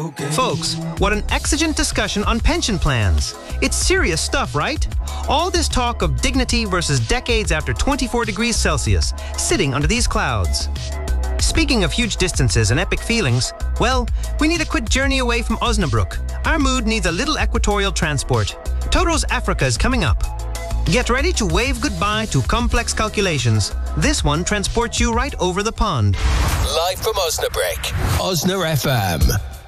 Folks, what an exigent discussion on pension plans. It's serious stuff, right? All this talk of dignity versus decades after 24 degrees Celsius, sitting under these clouds. Speaking of huge distances and epic feelings, well, we need a quick journey away from Osnabrück. Our mood needs a little equatorial transport. Toto's Africa is coming up. Get ready to wave goodbye to complex calculations. This one transports you right over the pond. Live from Osnabrück, Osna FM.